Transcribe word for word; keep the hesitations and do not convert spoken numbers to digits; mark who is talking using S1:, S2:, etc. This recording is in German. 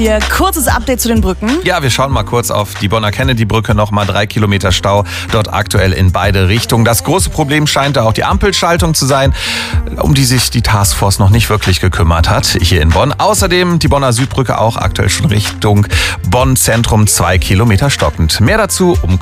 S1: Hier kurzes Update zu den Brücken.
S2: Ja, wir schauen mal kurz auf die Bonner Kennedy-Brücke. Nochmal drei Kilometer Stau. Dort aktuell in beide Richtungen. Das große Problem scheint da auch die Ampelschaltung zu sein, um die sich die Taskforce noch nicht wirklich gekümmert hat hier in Bonn. Außerdem die Bonner Südbrücke auch aktuell schon Richtung Bonn Zentrum zwei Kilometer stockend. Mehr dazu um